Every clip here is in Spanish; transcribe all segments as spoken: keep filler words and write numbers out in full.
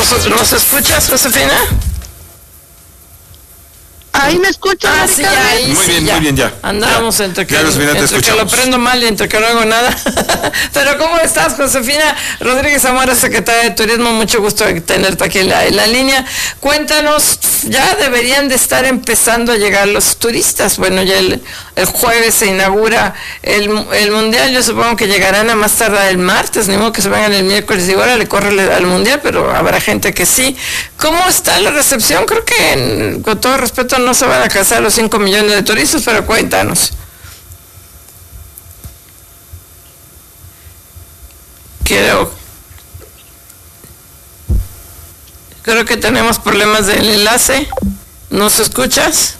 ¿Nos, ¿Nos escuchas, Josefina? Ahí me escuchan. Ah, sí, ahí, muy sí, bien, ya. muy bien, ya. Andamos ya. entre, que, ya, Josefina, entre que lo prendo mal y entre que no hago nada. Pero ¿cómo estás, Josefina Rodríguez Zamora, secretaria de Turismo? Mucho gusto de tenerte aquí en la, en la línea. Cuéntanos, ya deberían de estar empezando a llegar los turistas. Bueno, ya el, el jueves se inaugura el, el Mundial. Yo supongo que llegarán a más tardar el martes, ni modo que se vengan el miércoles y ahora le corre al Mundial, pero habrá gente que sí. ¿Cómo está la recepción? Creo que, en, con todo respeto, no se van a casar los cinco millones de turistas, pero cuéntanos. Creo, creo que tenemos problemas del enlace. ¿Nos escuchas?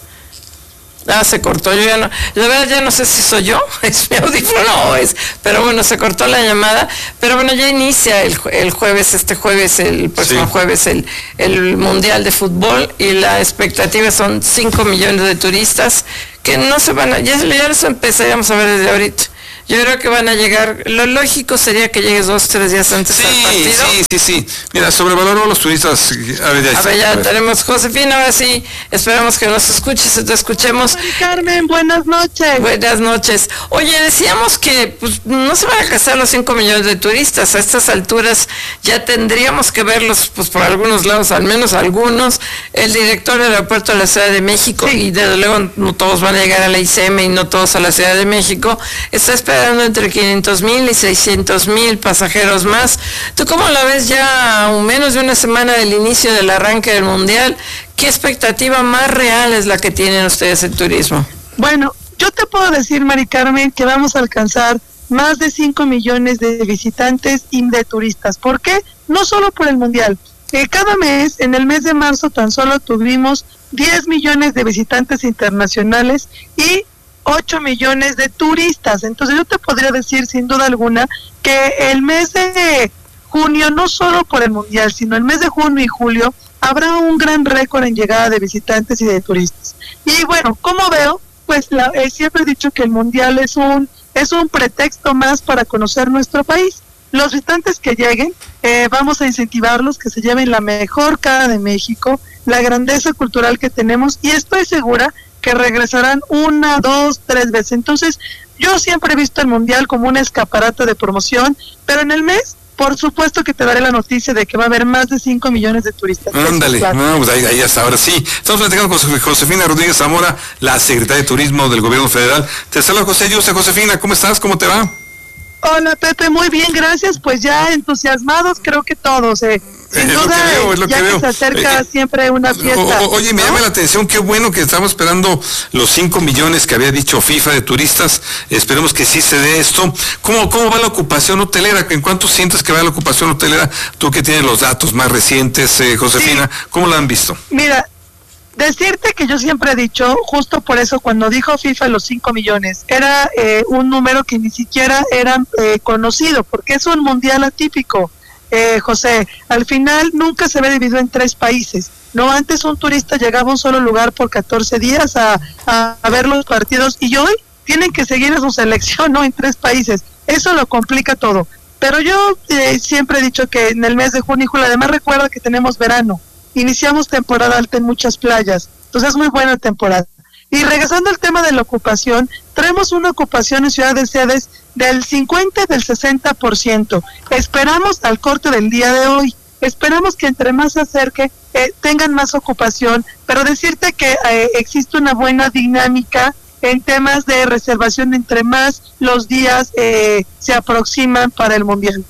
Ah, se cortó, yo ya no, la verdad ya no sé si soy yo, es mi audífono o es, pero bueno, se cortó la llamada, pero bueno, ya inicia el, el jueves, este jueves, el próximo sí. jueves, el, el Mundial de Fútbol, y la expectativa son cinco millones de turistas, que no se van a, ya, ya los empezaríamos a ver desde ahorita. Yo creo que van a llegar, lo lógico sería que llegues dos, tres días antes sí, al partido. Sí, sí, sí. Mira, sobrevaloró a los turistas. A ver, ya, a ver, ya a ver. tenemos Josefina, ahora sí, esperamos que nos escuches y te escuchemos. Mari Carmen, buenas noches. Buenas noches. Oye, decíamos que pues, no se van a casar los cinco millones de turistas. A estas alturas ya tendríamos que verlos pues por algunos lados, al menos algunos. El director del aeropuerto de la Ciudad de México, sí. y desde luego no todos van a llegar a la I C M y no todos a la Ciudad de México, está esperando entre quinientos mil y seiscientos mil pasajeros más. ¿Tú cómo la ves ya a menos de una semana del inicio del arranque del Mundial? ¿Qué expectativa más real es la que tienen ustedes en turismo? Bueno, yo te puedo decir, Mari Carmen, que vamos a alcanzar más de cinco millones de visitantes y de turistas. ¿Por qué? No solo por el Mundial. Eh, cada mes, en el mes de marzo tan solo tuvimos diez millones de visitantes internacionales y ocho millones de turistas. Entonces yo te podría decir sin duda alguna que el mes de junio, no solo por el Mundial, sino el mes de junio y julio, habrá un gran récord en llegada de visitantes y de turistas. Y bueno, como veo, pues la, eh, siempre he dicho que el Mundial es un, es un pretexto más para conocer nuestro país. Los visitantes que lleguen, eh, vamos a incentivarlos que se lleven la mejor cara de México, la grandeza cultural que tenemos, y estoy segura que regresarán una, dos, tres veces. Entonces, yo siempre he visto el Mundial como un escaparate de promoción, pero en el mes, por supuesto que te daré la noticia de que va a haber más de cinco millones de turistas. Ándale, no, pues ahí, ahí hasta ahora sí. Estamos platicando con Josefina Rodríguez Zamora, la secretaria de Turismo del Gobierno Federal. Te saluda José Ayuso. Josefina, ¿cómo estás? ¿Cómo te va? Hola, Pepe, muy bien, gracias. Pues ya entusiasmados, creo que todos. Eh. Sin es duda, lo que veo, es lo ya que, que veo. se acerca eh, siempre una fiesta. O, o, oye, me ¿no? llama la atención, qué bueno que estamos esperando los cinco millones que había dicho FIFA de turistas. Esperemos que sí se dé esto. ¿Cómo, cómo va la ocupación hotelera? ¿En cuánto sientes que va la ocupación hotelera? Tú que tienes los datos más recientes, eh, Josefina, sí. ¿Cómo la han visto? Mira, decirte que yo siempre he dicho, justo por eso cuando dijo FIFA los cinco millones, era eh, un número que ni siquiera era eh, conocido, porque es un mundial atípico. Eh, José, al final nunca se ve dividido en tres países. No, antes un turista llegaba a un solo lugar por catorce días a, a, a ver los partidos, y hoy tienen que seguir a su selección, ¿no? En tres países. Eso lo complica todo. Pero yo eh, siempre he dicho que en el mes de junio y julio, además recuerda que tenemos verano, iniciamos temporada alta en muchas playas, entonces es muy buena temporada. Y regresando al tema de la ocupación, tenemos una ocupación en Ciudad de Sedes del cincuenta, del sesenta por ciento. Esperamos al corte del día de hoy, esperamos que entre más se acerque, eh, tengan más ocupación, pero decirte que eh, existe una buena dinámica en temas de reservación entre más los días eh, se aproximan para el Mundial.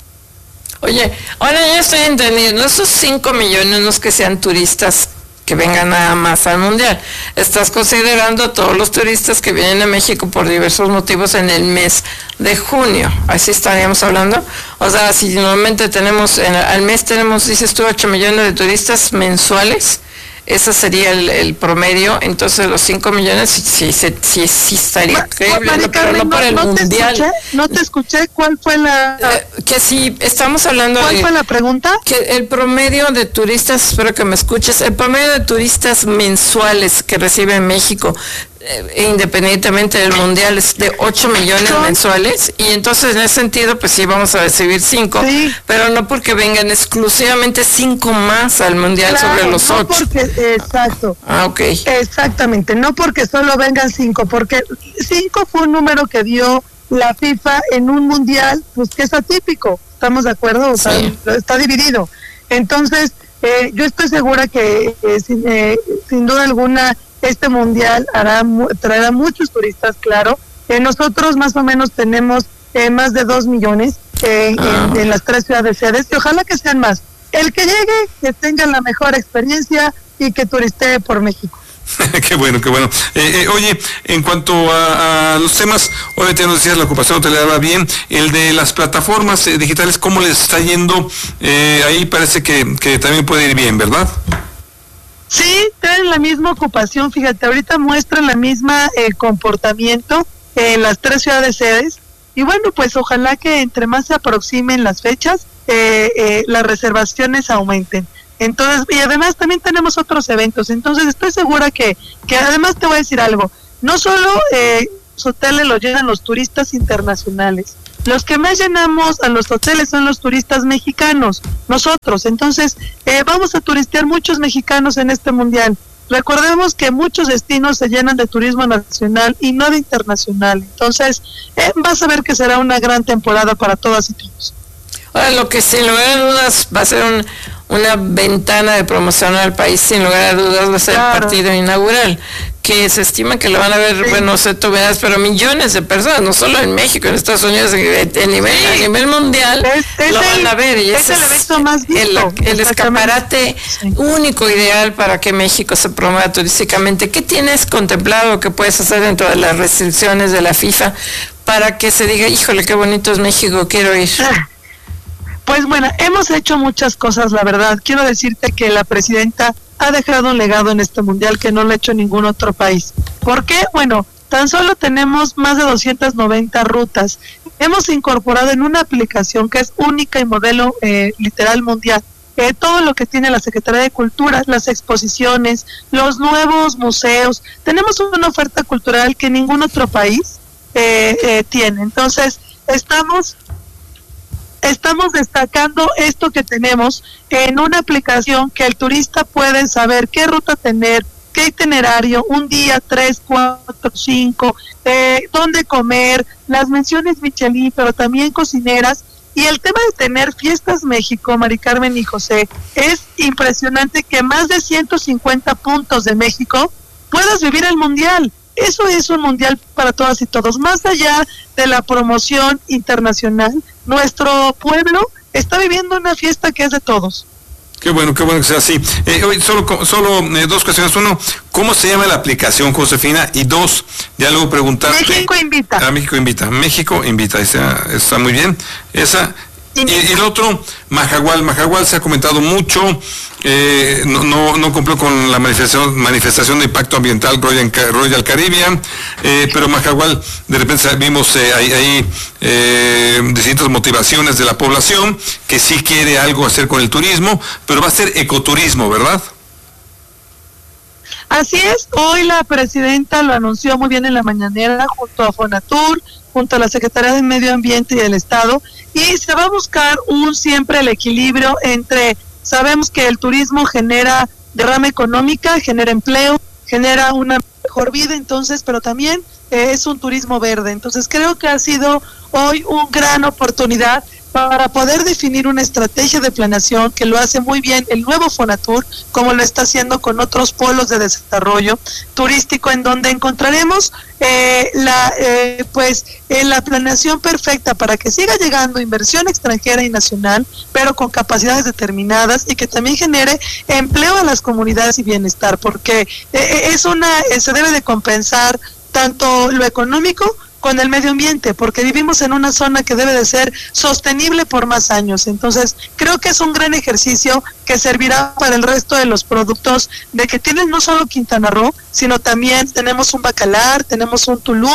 Oye, ahora ya estoy entendiendo, esos cinco millones no es que sean turistas que vengan nada más al Mundial. Estás considerando todos los turistas que vienen a México por diversos motivos en el mes de junio. Así estaríamos hablando. O sea, si normalmente tenemos, en, al mes tenemos, dices tú, ocho millones de turistas mensuales, ese sería el, el promedio. Entonces los cinco millones sí, sí, sí, sí estaría increíble, no, pero no por el no Mundial. Te escuché, no te escuché, ¿cuál fue la...? Eh, que si estamos hablando ¿Cuál de, fue la pregunta? Que el promedio de turistas, espero que me escuches, el promedio de turistas mensuales que recibe México, eh, independientemente del mundial, es de ocho millones ¿no? mensuales, y entonces en ese sentido pues sí vamos a recibir cinco, sí. pero no porque vengan exclusivamente cinco más al mundial claro, sobre los no ocho. Porque, exacto. Ah, ok. Exactamente, no porque solo vengan cinco, porque cinco fue un número que dio la FIFA en un mundial, pues que es atípico, ¿estamos de acuerdo? O sea, sí. está dividido. Entonces, eh, yo estoy segura que eh, sin, eh, sin duda alguna este mundial hará traerá muchos turistas, claro. Eh, nosotros más o menos tenemos eh, más de dos millones eh, ah. en, en las tres ciudades sedes, y ojalá que sean más. El que llegue, que tenga la mejor experiencia y que turistee por México. Qué bueno, qué bueno. Eh, eh, oye, en cuanto a, a los temas, obviamente nos decías la ocupación hotelera va bien, el de las plataformas eh, digitales, ¿cómo les está yendo? Eh, ahí parece que, que también puede ir bien, ¿verdad? Sí, tienen la misma ocupación, fíjate, ahorita muestran la misma eh, comportamiento en las tres ciudades sedes, y bueno, pues ojalá que entre más se aproximen las fechas, eh, eh, las reservaciones aumenten. Entonces, y además también tenemos otros eventos, entonces estoy segura que, que además te voy a decir algo, no solo eh, los hoteles los llenan los turistas internacionales, los que más llenamos a los hoteles son los turistas mexicanos, nosotros, entonces eh, vamos a turistear muchos mexicanos en este mundial. Recordemos que muchos destinos se llenan de turismo nacional y no de internacional, entonces eh, vas a ver que será una gran temporada para todas y todos. Ahora, lo que sin lugar a dudas va a ser un, una ventana de promoción al país, sin lugar a dudas va a ser claro. el partido inaugural, que se estima que lo van a ver, sí. bueno, no sé tú veas, pero millones de personas, no solo en México, en Estados Unidos, a nivel, sí. a nivel mundial, es, es lo el, van a ver, y es, es el evento más visto. El, el escaparate sí. único, ideal para que México se promueva turísticamente. ¿Qué tienes contemplado que puedes hacer dentro de las restricciones de la FIFA para que se diga, híjole, qué bonito es México, quiero ir? Ah. Pues bueno, hemos hecho muchas cosas, la verdad. Quiero decirte que la presidenta ha dejado un legado en este mundial que no lo ha hecho ningún otro país. ¿Por qué? Bueno, tan solo tenemos más de doscientas noventa rutas. Hemos incorporado en una aplicación que es única y modelo eh, literal mundial. Eh, todo lo que tiene la Secretaría de Cultura, las exposiciones, los nuevos museos. Tenemos una oferta cultural que ningún otro país eh, eh, tiene. Entonces, estamos... Estamos destacando esto que tenemos en una aplicación que el turista puede saber qué ruta tener, qué itinerario, un día, tres, cuatro, cinco, eh, dónde comer, las menciones Michelin, pero también cocineras. Y el tema de tener Fiestas México, Mari Carmen y José, es impresionante que más de ciento cincuenta puntos de México puedas vivir el mundial. Eso es un mundial para todas y todos. Más allá de la promoción internacional, nuestro pueblo está viviendo una fiesta que es de todos. Qué bueno, qué bueno que sea así. Eh, hoy solo solo eh, dos cuestiones. Uno, ¿cómo se llama la aplicación, Josefina? Y dos, ya luego preguntarte. México Invita. Ah, México Invita. México Invita. Está, está muy bien. Esa. Y, y el otro, Mahahual. Mahahual se ha comentado mucho, eh, no, no no cumplió con la manifestación manifestación de impacto ambiental Royal, Royal Caribbean, eh, pero Mahahual, de repente vimos eh, ahí, ahí eh, distintas motivaciones de la población que sí quiere algo hacer con el turismo, pero va a ser ecoturismo, ¿verdad? Así es, hoy la presidenta lo anunció muy bien en la mañanera junto a Fonatur, junto a la Secretaría de Medio Ambiente y el Estado, y se va a buscar un siempre el equilibrio entre, sabemos que el turismo genera derrama económica, genera empleo, genera una mejor vida, entonces, pero también eh, es un turismo verde, entonces creo que ha sido hoy una gran oportunidad para poder definir una estrategia de planeación que lo hace muy bien el nuevo Fonatur, como lo está haciendo con otros polos de desarrollo turístico, en donde encontraremos eh, la eh, pues eh, la planeación perfecta para que siga llegando inversión extranjera y nacional, pero con capacidades determinadas y que también genere empleo a las comunidades y bienestar, porque eh, es una eh, se debe de compensar tanto lo económico con el medio ambiente, porque vivimos en una zona que debe de ser sostenible por más años. Entonces, creo que es un gran ejercicio que servirá para el resto de los productos de que tienen no solo Quintana Roo, sino también tenemos un Bacalar, tenemos un Tulum,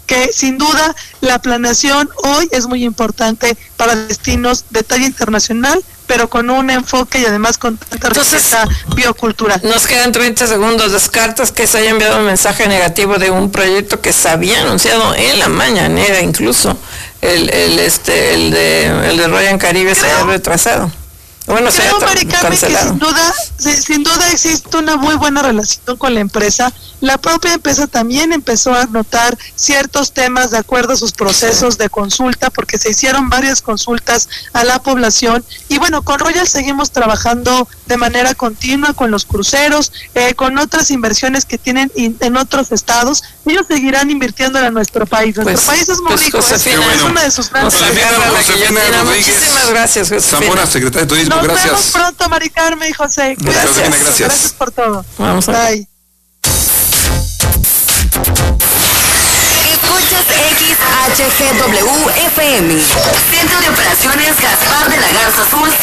que sin duda la planeación hoy es muy importante para destinos de talla internacional, pero con un enfoque y además con tanta riqueza biocultural. Nos quedan treinta segundos. ¿Descartas que se haya enviado un mensaje negativo de un proyecto que se había anunciado en la mañanera, incluso el el este el de el de Royal Caribe se haya retrasado? Bueno, se Creo, haya Mari Carmen, que sin duda, sin duda existe una muy buena relación con la empresa. La propia empresa también empezó a notar ciertos temas de acuerdo a sus procesos de consulta, porque se hicieron varias consultas a la población. Y bueno, con Royal seguimos trabajando de manera continua con los cruceros, eh, con otras inversiones que tienen in, en otros estados. Ellos seguirán invirtiendo en nuestro país. Nuestro pues, país es muy pues, rico, Josefina, es, es una de sus grandes. Muchísimas gracias, Josefina. Zamora, secretaria de Turismo, Nos gracias. Nos vemos pronto, Mari Carmen y José. Gracias. Gracias, gracias. gracias por todo. Vamos a Bye. Escuchas X H G W F M, Centro de Operaciones Gaspar de la Garza Azul.